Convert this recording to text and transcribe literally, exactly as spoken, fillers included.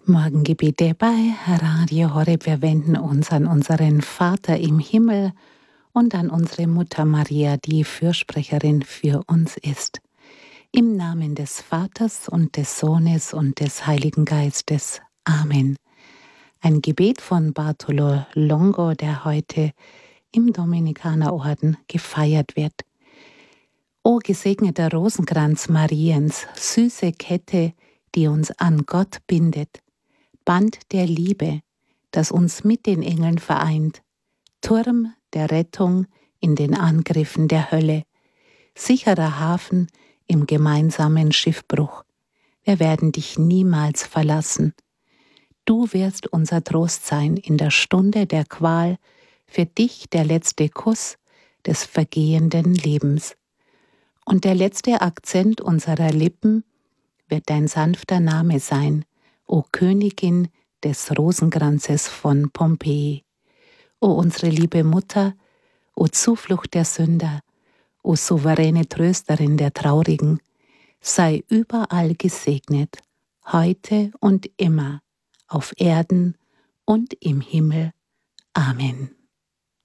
Morgengebete bei Radio Horeb. Wir wenden uns an unseren Vater im Himmel und an unsere Mutter Maria, die Fürsprecherin für uns ist. Im Namen des Vaters und des Sohnes und des Heiligen Geistes. Amen. Ein Gebet von Bartolo Longo, der heute im Dominikanerorden gefeiert wird. O gesegneter Rosenkranz Mariens, süße Kette, die uns an Gott bindet, Band der Liebe, das uns mit den Engeln vereint, Turm der Rettung in den Angriffen der Hölle, sicherer Hafen im gemeinsamen Schiffbruch. Wir werden dich niemals verlassen. Du wirst unser Trost sein in der Stunde der Qual, für dich der letzte Kuss des vergehenden Lebens. Und der letzte Akzent unserer Lippen wird dein sanfter Name sein, o Königin des Rosenkranzes von Pompeji. O unsere liebe Mutter, o Zuflucht der Sünder, o souveräne Trösterin der Traurigen, sei überall gesegnet, heute und immer, auf Erden und im Himmel. Amen.